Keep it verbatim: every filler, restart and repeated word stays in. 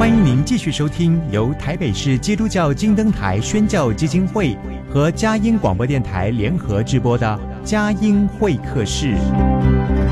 欢迎您继续收听由台北市基督教金灯台宣教基金会和佳音广播电台联合制播的佳音会客室。